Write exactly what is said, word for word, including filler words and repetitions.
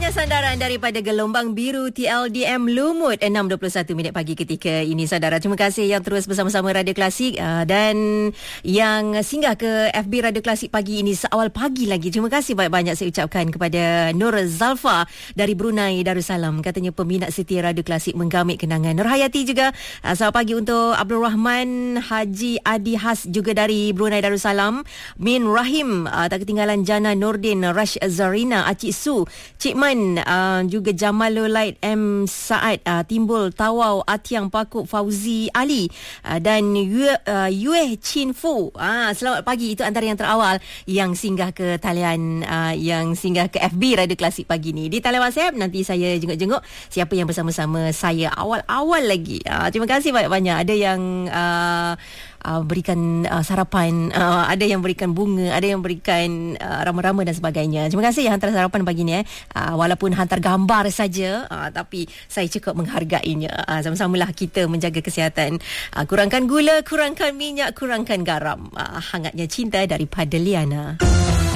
Indahnya sandaran daripada Gelombang Biru T L D M Lumut enam dua puluh satu minit pagi ketika ini, saudara. Terima kasih yang terus bersama-sama Radio Klasik uh, dan yang singgah ke F B Radio Klasik pagi ini seawal pagi lagi. Terima kasih banyak-banyak saya ucapkan kepada Nur Zalfa dari Brunei Darussalam. Katanya peminat setia Radio Klasik menggamit kenangan. Nur Hayati juga uh, selamat pagi untuk Abdul Rahman Haji Adi Has juga dari Brunei Darussalam. Min Rahim uh, tak ketinggalan Jana Nordin, Rash Zarina, Acik Su, Cik Man, uh, juga Jamalulait M. Saad, uh, Timbul Tawau, Atiang Pakuk, Fauzi Ali, uh, dan Yue, uh, Yue Chin Fu. Uh, selamat pagi, itu antara yang terawal yang singgah ke talian, uh, yang singgah ke F B Radio Klasik pagi ni. Di talian WhatsApp nanti saya jenguk-jenguk siapa yang bersama-sama saya awal-awal lagi. Uh, terima kasih banyak-banyak. Ada yang uh, Uh, berikan uh, sarapan, uh, ada yang berikan bunga, ada yang berikan uh, rama-rama dan sebagainya. Terima kasih yang hantar sarapan pagi ni eh. Uh, walaupun hantar gambar saja, uh, tapi saya cukup menghargainya. Uh, sama-samalah kita menjaga kesihatan. Uh, kurangkan gula, kurangkan minyak, kurangkan garam. Uh, hangatnya cinta daripada Liana.